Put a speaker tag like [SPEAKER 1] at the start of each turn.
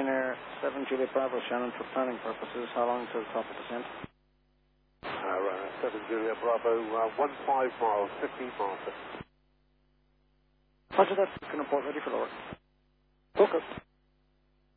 [SPEAKER 1] Ryanair 7 Juliet Bravo, Shannon, for planning purposes. How long to the top of descent?
[SPEAKER 2] Ryanair 7 Juliet Bravo, 15 miles, 15 miles.
[SPEAKER 1] Roger that. Can report ready for lower. Focus.